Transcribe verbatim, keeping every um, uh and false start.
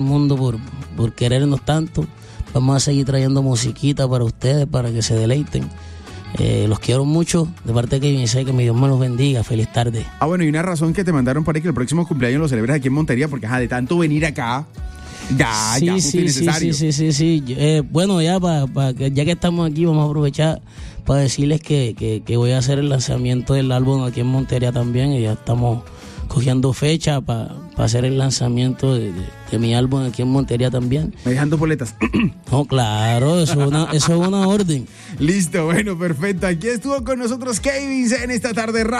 el mundo por, por querernos tanto. Vamos a seguir trayendo musiquita para ustedes, para que se deleiten. Eh, los quiero mucho, de parte de Kevin Isai, que mi Dios me los bendiga. Feliz tarde. Ah, bueno, y una razón que te mandaron para que el próximo cumpleaños lo celebres aquí en Montería, porque ajá, de tanto venir acá, ya, sí, ya sí, es necesario. Sí, sí, sí, sí, sí. Eh, bueno, ya pa, pa, ya que estamos aquí, vamos a aprovechar para decirles que, que, que voy a hacer el lanzamiento del álbum aquí en Montería también, y ya estamos cogiendo fecha para pa hacer el lanzamiento de, de, de mi álbum aquí en Montería también. ¿Me dejando boletas? No, claro, eso es una, eso es una orden. Listo, bueno, perfecto. Aquí estuvo con nosotros Kevin en esta tarde.